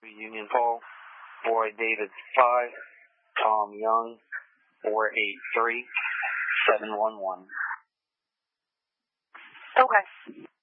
Union Paul, Roy David 5, Tom Young 483-711. Okay.